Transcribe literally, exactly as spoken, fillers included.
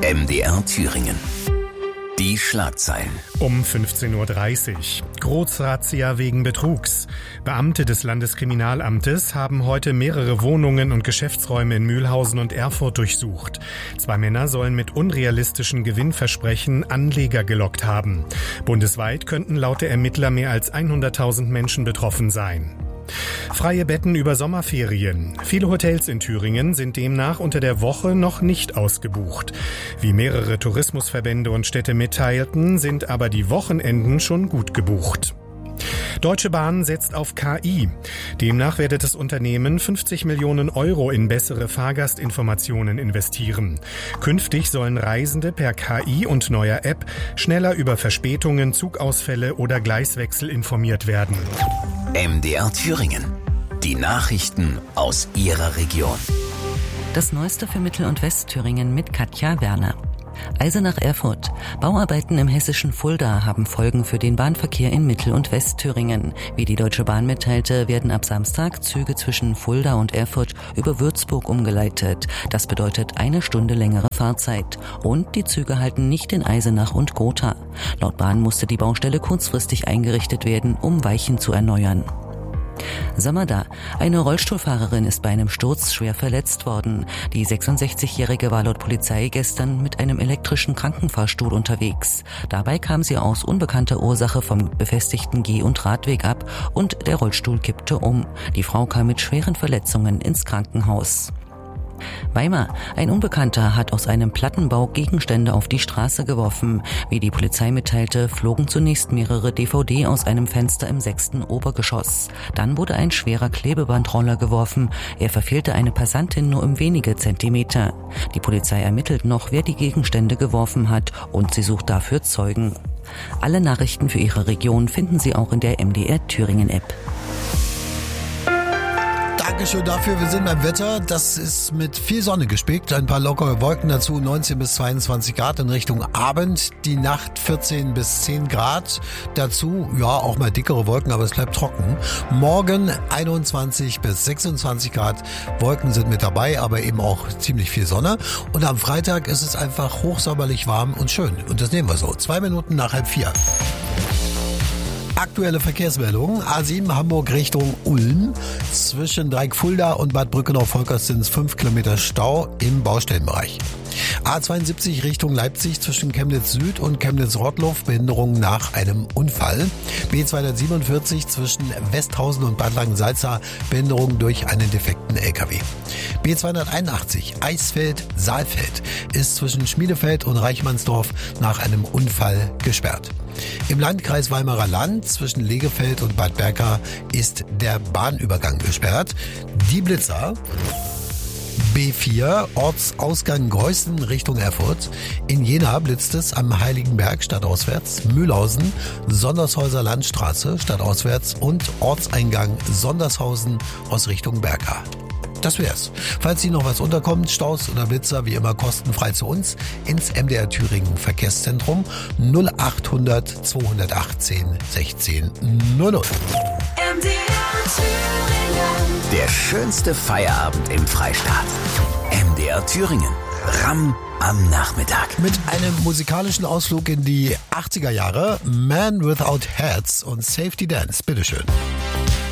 M D R Thüringen. Die Schlagzeilen. Um fünfzehn Uhr dreißig. Großrazzia wegen Betrugs. Beamte des Landeskriminalamtes haben heute mehrere Wohnungen und Geschäftsräume in Mühlhausen und Erfurt durchsucht. Zwei Männer sollen mit unrealistischen Gewinnversprechen Anleger gelockt haben. Bundesweit könnten laut der Ermittler mehr als hunderttausend Menschen betroffen sein. Freie Betten über Sommerferien. Viele Hotels in Thüringen sind demnach unter der Woche noch nicht ausgebucht. Wie mehrere Tourismusverbände und Städte mitteilten, sind aber die Wochenenden schon gut gebucht. Deutsche Bahn setzt auf K I. Demnach werde das Unternehmen fünfzig Millionen Euro in bessere Fahrgastinformationen investieren. Künftig sollen Reisende per K I und neuer App schneller über Verspätungen, Zugausfälle oder Gleiswechsel informiert werden. M D R Thüringen. Die Nachrichten aus Ihrer Region. Das Neueste für Mittel- und Westthüringen mit Katja Werner. Eisenach-Erfurt. Bauarbeiten im hessischen Fulda haben Folgen für den Bahnverkehr in Mittel- und Westthüringen. Wie die Deutsche Bahn mitteilte, werden ab Samstag Züge zwischen Fulda und Erfurt über Würzburg umgeleitet. Das bedeutet eine Stunde längere Fahrzeit. Und die Züge halten nicht in Eisenach und Gotha. Laut Bahn musste die Baustelle kurzfristig eingerichtet werden, um Weichen zu erneuern. Samada. Eine Rollstuhlfahrerin ist bei einem Sturz schwer verletzt worden. Die sechsundsechzigjährige war laut Polizei gestern mit einem elektrischen Krankenfahrstuhl unterwegs. Dabei kam sie aus unbekannter Ursache vom befestigten Geh- und Radweg ab und der Rollstuhl kippte um. Die Frau kam mit schweren Verletzungen ins Krankenhaus. Weimar. Ein Unbekannter hat aus einem Plattenbau Gegenstände auf die Straße geworfen. Wie die Polizei mitteilte, flogen zunächst mehrere D V D aus einem Fenster im sechsten Obergeschoss. Dann wurde ein schwerer Klebebandroller geworfen. Er verfehlte eine Passantin nur um wenige Zentimeter. Die Polizei ermittelt noch, wer die Gegenstände geworfen hat, und sie sucht dafür Zeugen. Alle Nachrichten für Ihre Region finden Sie auch in der M D R Thüringen App. Dankeschön dafür. Wir sind beim Wetter. Das ist mit viel Sonne gespickt. Ein paar lockere Wolken dazu. neunzehn bis zweiundzwanzig Grad in Richtung Abend. Die Nacht vierzehn bis zehn Grad. Dazu, ja, auch mal dickere Wolken, aber es bleibt trocken. Morgen einundzwanzig bis sechsundzwanzig Grad. Wolken sind mit dabei, aber eben auch ziemlich viel Sonne. Und am Freitag ist es einfach hochsommerlich warm und schön. Und das nehmen wir so. Zwei Minuten nach halb vier. Aktuelle Verkehrsmeldungen. A sieben Hamburg Richtung Ulm. Zwischen Dreieck-Fulda und Bad Brückenau-Volkers sind es fünf Kilometer Stau im Baustellenbereich. A zweiundsiebzig Richtung Leipzig zwischen Chemnitz Süd und Chemnitz Rottloff, Behinderung nach einem Unfall. B zweihundertsiebenundvierzig zwischen Westhausen und Bad Langensalza, Behinderung durch einen defekten L K W. B zweihunderteinundachtzig Eisfeld-Saalfeld ist zwischen Schmiedefeld und Reichmannsdorf nach einem Unfall gesperrt. Im Landkreis Weimarer Land zwischen Legefeld und Bad Berka ist der Bahnübergang gesperrt. Die Blitzer. B vier, Ortsausgang Greußen Richtung Erfurt. In Jena blitzt es am Heiligenberg stadtauswärts, Mühlhausen, Sondershäuser Landstraße stadtauswärts und Ortseingang Sondershausen aus Richtung Berka. Das wär's. Falls Ihnen noch was unterkommt, Staus oder Blitzer, wie immer kostenfrei zu uns ins M D R Thüringen Verkehrszentrum null achthundert zweihundertachtzehn sechzehn null null. M D R Thüringen. Der schönste Feierabend im Freistaat. M D R Thüringen. Ram am Nachmittag. Mit einem musikalischen Ausflug in die achtziger Jahre. Man Without Hats und Safety Dance. Bitteschön.